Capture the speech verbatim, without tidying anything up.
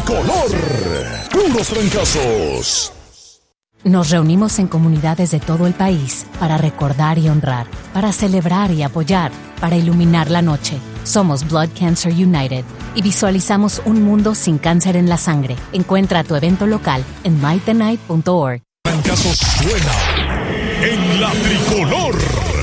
tricolor. Puros trancazos. Nos reunimos en comunidades de todo el país para recordar y honrar, para celebrar y apoyar, para iluminar la noche. Somos Blood Cancer United y visualizamos un mundo sin cáncer en la sangre. Encuentra tu evento local en might the night punto org. Trancazos suena en la tricolor.